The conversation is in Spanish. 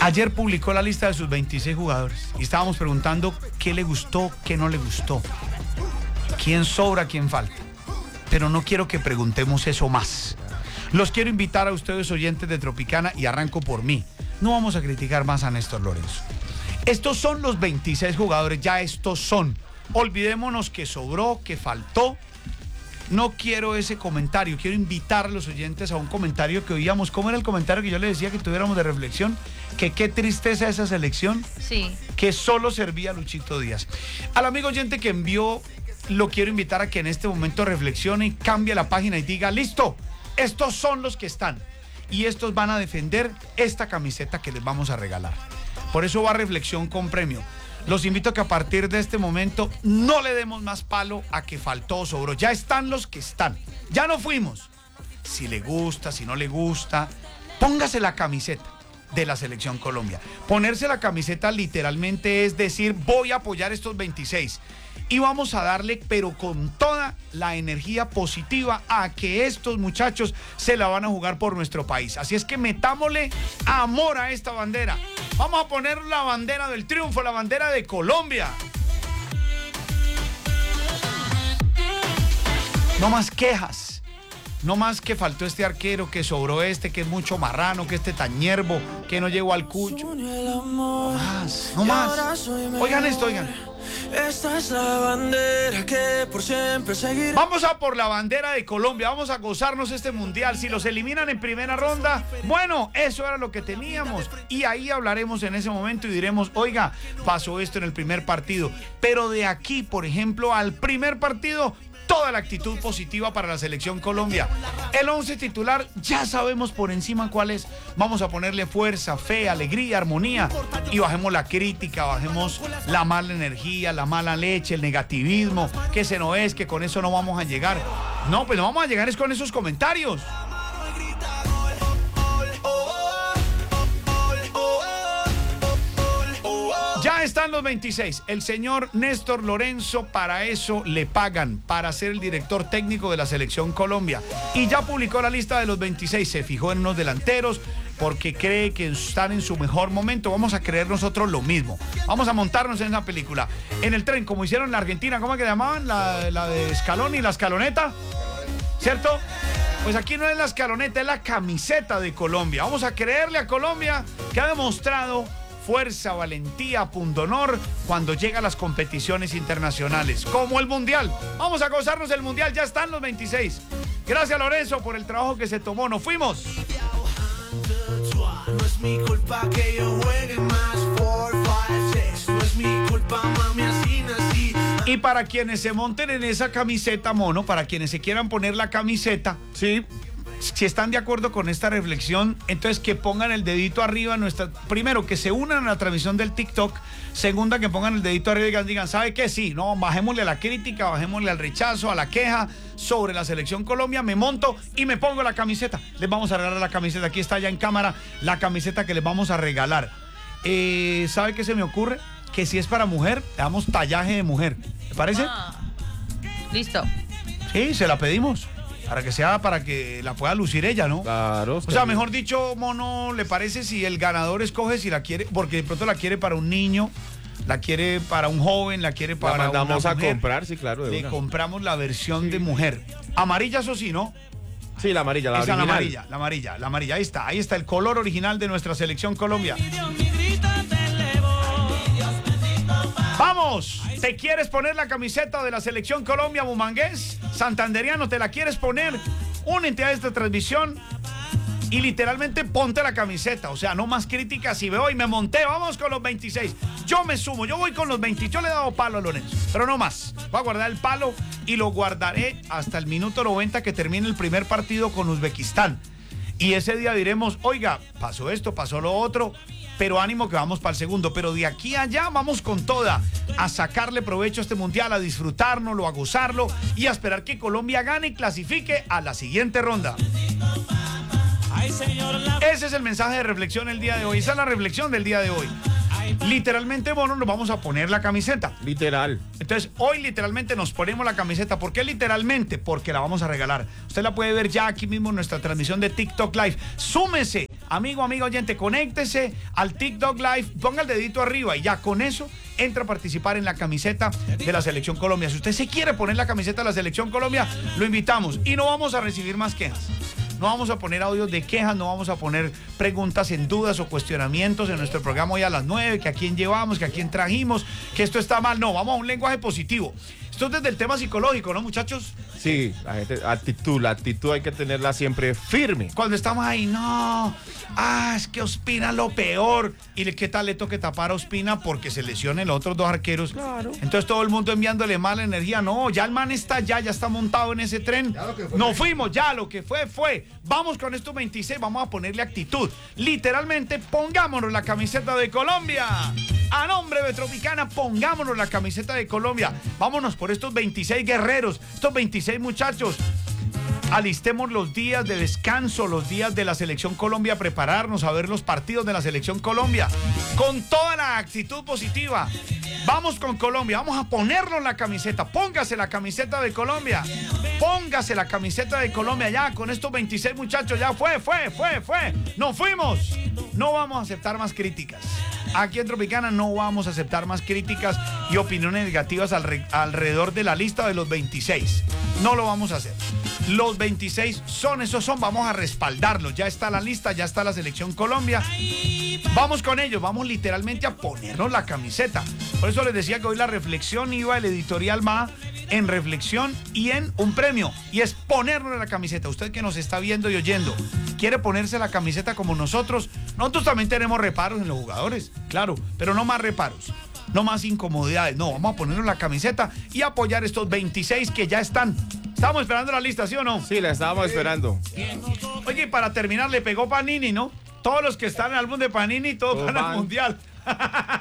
Ayer publicó la lista de sus 26 jugadores y estábamos preguntando qué le gustó, qué no le gustó, quién sobra, quién falta. Pero no quiero que preguntemos eso más. Los quiero invitar a ustedes, oyentes de Tropicana, y arranco por mí. No vamos a criticar más a Néstor Lorenzo. Estos son los 26 jugadores, ya estos son. Olvidémonos que sobró, que faltó. No quiero ese comentario, quiero invitar a los oyentes a un comentario que oíamos. ¿Cómo era el comentario que yo le decía que tuviéramos de reflexión? Que qué tristeza esa selección. Sí. Que solo servía Luchito Díaz. Al amigo oyente que envió, lo quiero invitar a que en este momento reflexione y cambie la página y diga, listo, estos son los que están. Y estos van a defender esta camiseta que les vamos a regalar. Por eso va reflexión con premio. Los invito a que a partir de este momento no le demos más palo a que faltó o sobró. Ya están los que están. Ya no fuimos. Si le gusta, si no le gusta, póngase la camiseta de la Selección Colombia. Ponerse la camiseta literalmente es decir, voy a apoyar estos 26. Y vamos a darle, pero con toda la energía positiva, a que estos muchachos se la van a jugar por nuestro país. Así es que metámosle amor a esta bandera. Vamos a poner la bandera del triunfo, la bandera de Colombia. No más quejas. No más que faltó este arquero, que sobró este, que es mucho marrano, que este tan ñerbo, que no llegó al cucho. No más, no más. Oigan esto, oigan. Esta es la bandera que por siempre seguirá. Vamos a por la bandera de Colombia, vamos a gozarnos este mundial. Si los eliminan en primera ronda, bueno, eso era lo que teníamos. Y ahí hablaremos en ese momento y diremos, oiga, pasó esto en el primer partido. Pero de aquí, por ejemplo, al primer partido, toda la actitud positiva para la Selección Colombia. El 11 titular ya sabemos por encima cuál es. Vamos a ponerle fuerza, fe, alegría, armonía y bajemos la crítica, bajemos la mala energía, la mala leche, el negativismo, que ese no es, que con eso no vamos a llegar. No, pues no vamos a llegar es con esos comentarios. Ya están los 26. El señor Néstor Lorenzo, para eso le pagan, para ser el director técnico de la Selección Colombia. Y ya publicó la lista de los 26. Se fijó en unos delanteros porque cree que están en su mejor momento. Vamos a creer nosotros lo mismo. Vamos a montarnos en esa película. En el tren, como hicieron en la Argentina, ¿cómo es que llamaban? La de Scaloni, la escaloneta, ¿cierto? Pues aquí no es la escaloneta, es la camiseta de Colombia. Vamos a creerle a Colombia, que ha demostrado fuerza, valentía, pundonor cuando llega a las competiciones internacionales, como el Mundial. Vamos a gozarnos el Mundial, ya están los 26. Gracias, Lorenzo, por el trabajo que se tomó. Nos fuimos. No es mi culpa que yo juegue más 4, 5, 6. No es mi culpa, mami, así nací. Y para quienes se monten en esa camiseta, mono, para quienes se quieran poner la camiseta, sí, si están de acuerdo con esta reflexión, entonces que pongan el dedito arriba. Primero, que se unan a la transmisión del TikTok. Segunda, que pongan el dedito arriba y digan, ¿sabe qué? Sí, no, bajémosle a la crítica, bajémosle al rechazo, a la queja sobre la Selección Colombia. Me monto y me pongo la camiseta. Les vamos a regalar la camiseta. Aquí está ya en cámara la camiseta que les vamos a regalar. ¿Sabe qué se me ocurre? Que si es para mujer, le damos tallaje de mujer. ¿Te parece? Listo. Sí, se la pedimos. Para que la pueda lucir ella, ¿no? Claro. O sea, mejor dicho, mono, ¿le parece si el ganador escoge si la quiere? Porque de pronto la quiere para un niño, la quiere para un joven, la quiere para una mujer. La mandamos a comprar, sí, claro. Le compramos la versión de mujer. Amarilla, eso sí, ¿no? Sí, la amarilla, la original. La amarilla. Ahí está el color original de nuestra Selección Colombia. ¡Vamos! ¿Te quieres poner la camiseta de la Selección Colombia, bumangués? Santanderiano, ¿te la quieres poner? Únete a esta transmisión y literalmente ponte la camiseta. O sea, no más críticas. Si veo y me monté, vamos con los 26. Yo me sumo, yo voy con los 20. Yo le he dado palo a Lorenzo, pero no más. Voy a guardar el palo y lo guardaré hasta el minuto 90 que termine el primer partido con Uzbekistán. Y ese día diremos, oiga, pasó esto, pasó lo otro, pero ánimo que vamos para el segundo. Pero de aquí a allá vamos con toda, a sacarle provecho a este mundial, a disfrutárnoslo, a gozarlo y a esperar que Colombia gane y clasifique a la siguiente ronda. Ese es el mensaje de reflexión el día de hoy. Esa es la reflexión del día de hoy. Literalmente, mono, nos vamos a poner la camiseta. Literal. Entonces, hoy literalmente nos ponemos la camiseta. ¿Por qué literalmente? Porque la vamos a regalar. Usted la puede ver ya aquí mismo en nuestra transmisión de TikTok Live. Súmese, amigo oyente, conéctese al TikTok Live, ponga el dedito arriba y ya con eso entra a participar en la camiseta de la Selección Colombia. Si usted se quiere poner la camiseta de la Selección Colombia, lo invitamos y no vamos a recibir más quejas. No vamos a poner audios de quejas, no vamos a poner preguntas en dudas o cuestionamientos en nuestro programa hoy a las 9, que a quién llevamos, que a quién trajimos, que esto está mal. No, vamos a un lenguaje positivo. Esto es desde el tema psicológico, ¿no, muchachos? Sí, la actitud hay que tenerla siempre firme. Cuando estamos ahí, no, es que Ospina lo peor. ¿Y qué tal le toque tapar a Ospina porque se lesionen los otros dos arqueros? Claro. Entonces todo el mundo enviándole mala energía. No, ya el man está ya está montado en ese tren. Nos fuimos, ya lo que fue. Vamos con estos 26, vamos a ponerle actitud. Literalmente, pongámonos la camiseta de Colombia. A nombre de Tropicana, pongámonos la camiseta de Colombia. Vámonos por estos 26 guerreros, estos 26 muchachos. Alistemos los días de descanso, los días de la Selección Colombia, prepararnos a ver los partidos de la Selección Colombia con toda la actitud positiva. Vamos con Colombia, vamos a ponernos la camiseta. Póngase la camiseta de Colombia. Póngase la camiseta de Colombia ya con estos 26 muchachos. Ya fue. Nos fuimos. No vamos a aceptar más críticas. Aquí en Tropicana no vamos a aceptar más críticas y opiniones negativas alrededor de la lista de los 26. No lo vamos a hacer. Los 26 son, vamos a respaldarlos. Ya está la lista, ya está la Selección Colombia. Vamos con ellos, vamos literalmente a ponernos la camiseta. Por eso les decía que hoy la reflexión iba el editorial MA en reflexión y en un premio. Y es ponernos la camiseta. Usted que nos está viendo y oyendo, quiere ponerse la camiseta como nosotros. Nosotros también tenemos reparos en los jugadores, claro, pero no más reparos, no más incomodidades. No, vamos a ponernos la camiseta y apoyar estos 26 que ya están. Estamos esperando la lista, ¿sí o no? Sí, la estábamos esperando. Oye, y para terminar, le pegó Panini, ¿no? Todos los que están en el álbum de Panini, todos van al Mundial.